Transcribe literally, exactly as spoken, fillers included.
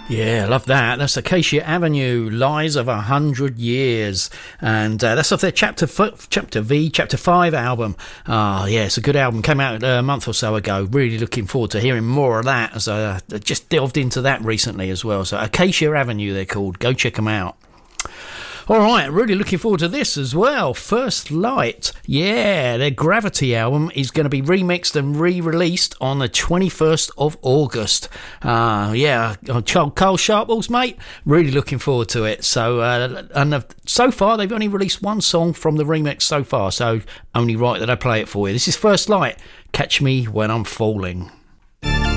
Yeah, love that. That's Acacia Avenue, Lies of a Hundred Years. And uh, that's off their Chapter F- Chapter V, Chapter five album. Ah, oh, yeah, it's a good album. Came out a month or so ago. Really looking forward to hearing more of that, as I uh, just delved into that recently as well. So Acacia Avenue, they're called. Go check them out. All right, really looking forward to this as well. First Light, yeah, their Gravity album is going to be remixed and re-released on the twenty-first of August. Uh, yeah, Carl Sharples, mate, really looking forward to it. So, uh, and uh, so far they've only released one song from the remix so far, so only right that I play it for you. This is First Light, Catch Me When I'm Falling.